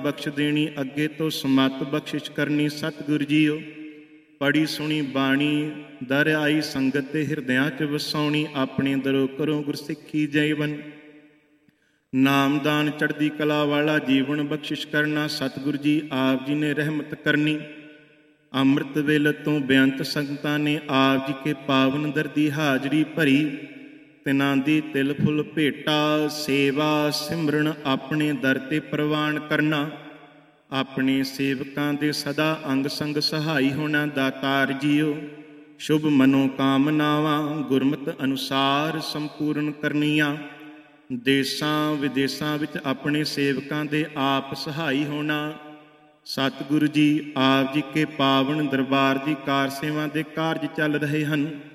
ਬਖਸ਼ ਦੇਣੀ, ਅੱਗੇ ਤੋਂ ਸਮਤ ਬਖਸ਼ਿਸ਼ ਕਰਨੀ। ਸਤਿਗੁਰ ਜੀਓ ਪੜੀ ਸੁਣੀ ਬਾਣੀ, ਦਰ ਆਈ ਸੰਗਤ ਤੇ ਹਿਰਦਿਆਂ 'ਚ ਵਸਾਉਣੀ। ਆਪਣੇ ਦਰੋਂ ਕਰੋ ਗੁਰਸਿੱਖੀ ਜੀਵਨ, ਨਾਮਦਾਨ ਚੜ੍ਹਦੀ ਕਲਾ ਵਾਲਾ ਜੀਵਨ ਬਖਸ਼ਿਸ਼ ਕਰਨਾ। ਸਤਿਗੁਰ ਜੀ ਆਪ ਜੀ ਨੇ ਰਹਿਮਤ ਕਰਨੀ। ਅੰਮ੍ਰਿਤ ਵੇਲੇ ਤੋਂ ਬੇਅੰਤ ਸੰਗਤਾਂ ਨੇ ਆਪ ਜੀ ਕੇ ਪਾਵਨ ਦਰ ਦੀ ਹਾਜ਼ਰੀ ਭਰੀ। ਤਿਨਾਂ ਦੀ ਤਿਲ ਫੁੱਲ ਭੇਟਾ, ਸੇਵਾ ਸਿਮਰਨ ਆਪਣੇ ਦਰ 'ਤੇ ਪ੍ਰਵਾਨ ਕਰਨਾ। ਆਪਣੇ ਸੇਵਕਾਂ ਦੇ ਸਦਾ ਅੰਗ ਸੰਗ ਸਹਾਈ ਹੋਣਾ। ਦਾਤਾਰ ਜੀਓ ਸ਼ੁਭ ਮਨੋਕਾਮਨਾਵਾਂ ਗੁਰਮਤਿ ਅਨੁਸਾਰ ਸੰਪੂਰਨ ਕਰਨੀਆਂ। ਦੇਸਾਂ ਵਿਦੇਸਾਂ ਵਿੱਚ ਆਪਣੇ ਸੇਵਕਾਂ ਦੇ ਆਪ ਸਹਾਈ ਹੋਣਾ। ਸਤਿਗੁਰੂ ਜੀ ਆਪ ਜੀ ਕੇ ਪਾਵਨ ਦਰਬਾਰ ਦੀ ਕਾਰ ਸੇਵਾ ਦੇ ਕਾਰਜ ਚੱਲ ਰਹੇ ਹਨ।